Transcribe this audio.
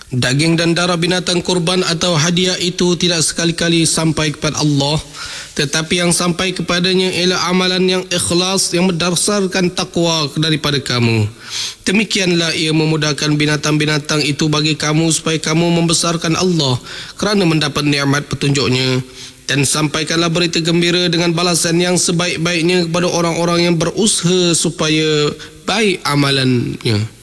Daging dan darah binatang kurban atau hadiah itu tidak sekali-kali sampai kepada Allah, tetapi yang sampai kepadanya ialah amalan yang ikhlas yang berdasarkan takwa daripada kamu. Demikianlah ia memudahkan binatang-binatang itu bagi kamu supaya kamu membesarkan Allah kerana mendapat nikmat petunjuknya. Dan sampaikanlah berita gembira dengan balasan yang sebaik-baiknya kepada orang-orang yang berusaha supaya baik amalannya.